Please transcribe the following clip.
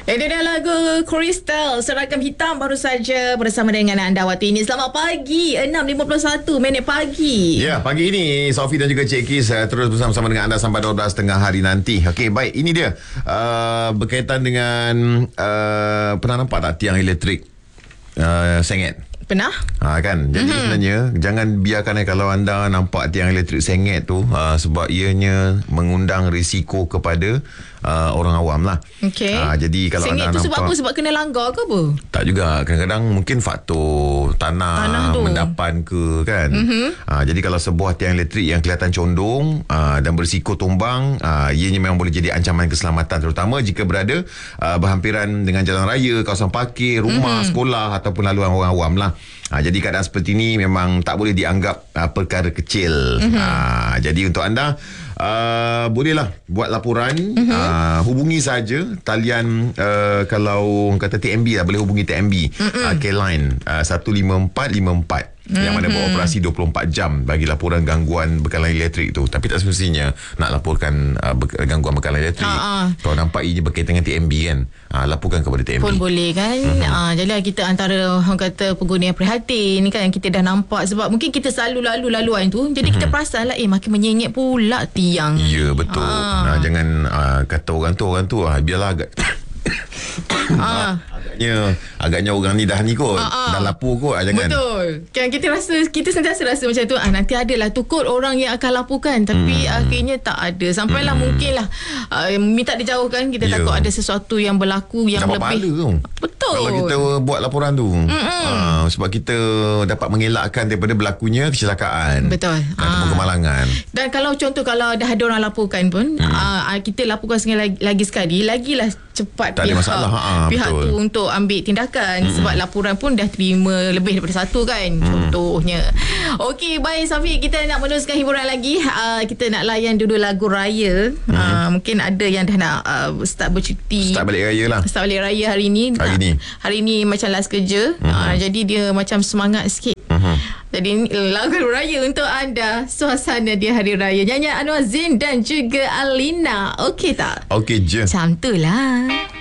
Ini adalah lagu Crystal Seragam Hitam baru saja bersama dengan anda waktu ini. Selamat pagi, 6.51 pagi. Ya, pagi ini Sophie dan juga Cik Kis terus bersama-sama dengan anda sampai 12 tengah hari nanti. Okey, baik, ini dia berkaitan dengan pernah nampak tak tiang elektrik sengit? Pernah? Kan. Jadi sebenarnya jangan biarkan kalau anda nampak tiang elektrik sengit tu sebab ianya mengundang risiko kepada orang awam lah. Okey. Jadi kalau sengit anda tu nampak, sebab apa? Sebab kena langgar ke apa? tak juga. Kadang-kadang mungkin faktor tanah mendapan ke kan. Jadi kalau sebuah tiang elektrik yang kelihatan condong dan berisiko tumbang, ianya memang boleh jadi ancaman keselamatan, terutama jika berada berhampiran dengan jalan raya, kawasan parkir, rumah, sekolah ataupun laluan orang awam lah. Jadi keadaan seperti ini memang tak boleh dianggap perkara kecil. Jadi untuk anda bolehlah buat laporan. Hubungi saja talian kalau kata TMB lah, boleh hubungi TMB K-Line 15454 yang mana beroperasi 24 jam bagi laporan gangguan bekalan elektrik tu. Tapi tak semestinya nak laporkan gangguan bekalan elektrik. Kalau nampak ini berkaitan dengan TMB kan, laporkan kepada TMB pun boleh kan. Jadi kita antara orang kata pengguna yang prihatin kan, yang kita dah nampak sebab mungkin kita selalu laluan tu, jadi kita perasan lah makin menyenyek pula tiang. Ya, betul. Jangan kata orang tu biarlah agak agaknya orang ni dah ni kot, dah lapor kot, jangan. Betul kan, kita sentiasa rasa macam tu, nanti adalah tu kot orang yang akan laporkan, tapi akhirnya tak ada. Sampailah mungkinlah minta dijauhkan. Kita takut ada sesuatu yang berlaku yang dapat lebih pahala tu. Betul. Kalau kita buat laporan tu, sebab kita dapat mengelakkan daripada berlakunya kecelakaan. Betul. Ataupun kemalangan. Dan kalau contoh kalau dah ada orang laporkan pun, kita laporkan sekali lagi sekali, lagilah cepat tak ada masalah. Pihak betul. tu untuk ambil tindakan, sebab laporan pun dah terima lebih daripada satu kan, contohnya. Okey, baik Safi, kita nak meneruskan hiburan lagi. Kita nak layan dulu lagu raya. Mungkin ada yang dah nak start bercuti, Start balik raya lah. Start balik raya hari ni. Hari ni macam last kerja. Jadi dia macam semangat sikit. Jadi lagu raya untuk anda, suasana di hari raya. Nyanyian Anwar Zain dan juga Alina. Okey tak? Okey je. Macam tu lah.